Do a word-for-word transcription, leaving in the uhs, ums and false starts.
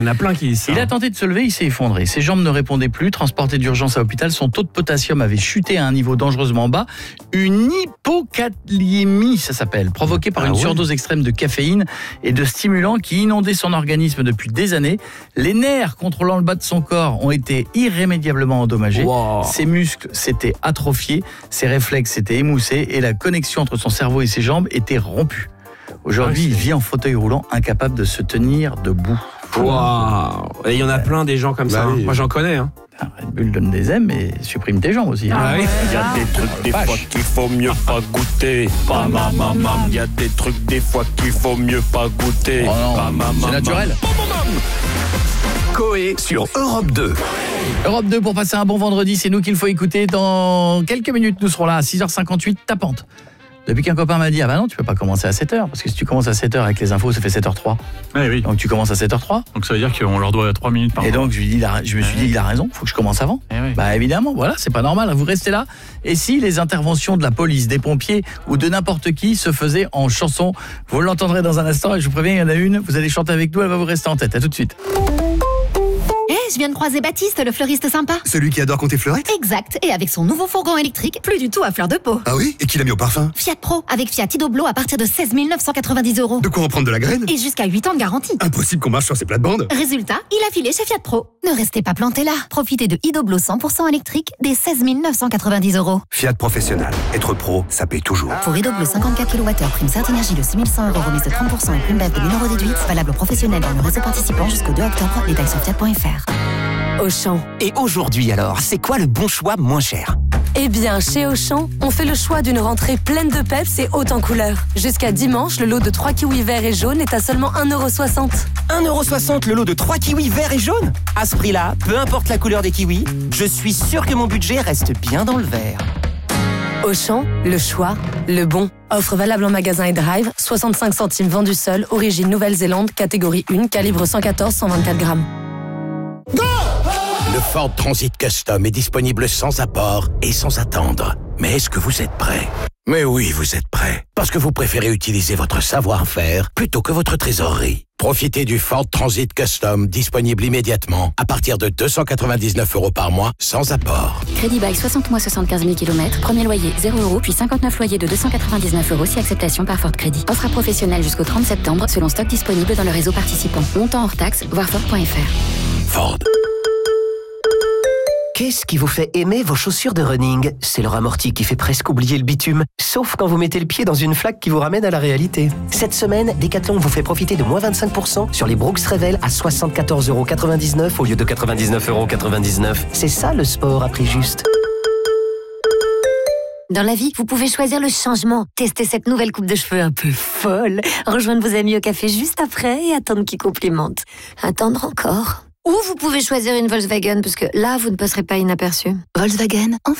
Il y en a plein qui disent ça. Il a tenté de se lever, il s'est effondré. Ses jambes ne répondaient plus. Transporté d'urgence à l'hôpital, son taux de potassium avait chuté à un niveau dangereusement bas. Une hypokaliémie, ça s'appelle, provoquée par Ah une ouais. surdose extrême de caféine et de stimulants qui inondaient son organisme depuis des années. Les nerfs contrôlant le bas de son corps ont été irrémédiablement endommagés. Wow. Ses muscles s'étaient atrophiés, ses réflexes s'étaient émoussés et la connexion entre son cerveau et ses jambes était rompue. Aujourd'hui, Ah, il vit en fauteuil roulant, incapable de se tenir debout. Waouh. Et il y en a plein des gens comme Bah ça. oui. hein. Moi, j'en connais. Hein. Red Bull donne des aimes et supprime tes jambes aussi. hein. Ah oui. Il y a des trucs des fois qu'il faut mieux pas goûter. Bam, bam, bam, bam. Il y a des trucs des fois qu'il faut mieux pas goûter. Oh non, Bam, bam, c'est bam, naturel. Coé sur Europe deux. Europe deux pour passer un bon vendredi, c'est nous qu'il faut écouter. Dans quelques minutes, nous serons là à six heures cinquante-huit, tapante. Depuis qu'un copain m'a dit, ah bah non, tu peux pas commencer à sept heures, parce que si tu commences à sept heures avec les infos, ça fait sept heures zéro trois. Oui, oui. Donc tu commences à sept heures zéro trois. Donc ça veut dire qu'on leur doit trois minutes par Et mois. donc je, lui dis, il a- je me suis dit, il a raison, faut que je commence avant. Eh oui. Bah évidemment, voilà, c'est pas normal, vous restez là. Et si les interventions de la police, des pompiers ou de n'importe qui se faisaient en chanson, vous l'entendrez dans un instant et je vous préviens, il y en a une, vous allez chanter avec nous, elle va vous rester en tête. À tout de suite. Eh, je viens de croiser Baptiste, le fleuriste sympa. Celui qui adore compter fleurettes? Exact, et avec son nouveau fourgon électrique, plus du tout à fleur de peau. Ah oui? Et qui l'a mis au parfum? Fiat Pro, avec Fiat Idoblo à partir de seize mille neuf cent quatre-vingt-dix euros. De quoi en prendre de la graine? Et jusqu'à huit ans de garantie. Impossible qu'on marche sur ces plates-bandes. Résultat, il a filé chez Fiat Pro. Ne restez pas planté là. Profitez de Idoblo cent pour cent électrique dès seize mille neuf cent quatre-vingt-dix euros. Fiat Professionnel. Être pro, ça paye toujours. Pour Idoblo cinquante-quatre kilowattheures, prime Certinergie de six mille cent euros, remise de trente pour cent et prime B E F de mille euros déduite, valable aux professionnels dans le réseau participant jusqu'au deux octobre. Détails sur fiat point f r. Auchan. Et aujourd'hui alors, c'est quoi le bon choix moins cher? Eh bien, chez Auchan, on fait le choix d'une rentrée pleine de peps et haute en couleurs. Jusqu'à dimanche, le lot de trois kiwis verts et jaunes est à seulement un euro soixante. un euro soixante le lot de trois kiwis verts et jaunes? À ce prix-là, peu importe la couleur des kiwis, je suis sûr que mon budget reste bien dans le vert. Auchan, le choix, le bon. Offre valable en magasin et drive, soixante-cinq centimes vendu seul, origine Nouvelle-Zélande, catégorie un, calibre cent quatorze cent vingt-quatre grammes. Le Ford Transit Custom est disponible sans apport et sans attendre. Mais est-ce que vous êtes prêt? Mais oui, vous êtes prêt. Parce que vous préférez utiliser votre savoir-faire plutôt que votre trésorerie. Profitez du Ford Transit Custom disponible immédiatement à partir de deux cent quatre-vingt-dix-neuf euros par mois sans apport. Crédit bail soixante mois, soixante-quinze mille kilomètres. Premier loyer zéro euros, puis cinquante-neuf loyers de deux cent quatre-vingt-dix-neuf euros si acceptation par Ford Crédit. Offre à professionnel jusqu'au trente septembre selon stock disponible dans le réseau participant. Montant hors taxe, voir Ford point f r. Ford. Qu'est-ce qui vous fait aimer vos chaussures de running? C'est leur amorti qui fait presque oublier le bitume, sauf quand vous mettez le pied dans une flaque qui vous ramène à la réalité. Cette semaine, Decathlon vous fait profiter de moins vingt-cinq pour cent sur les Brooks Revel à soixante-quatorze euros quatre-vingt-dix-neuf au lieu de quatre-vingt-dix-neuf euros quatre-vingt-dix-neuf. C'est ça le sport à prix juste. Dans la vie, vous pouvez choisir le changement. Testez cette nouvelle coupe de cheveux un peu folle. Rejoindre vos amis au café juste après et attendre qu'ils complimentent. Attendre encore. Ou vous pouvez choisir une Volkswagen, parce que là, vous ne passerez pas inaperçu. Volkswagen, enfin.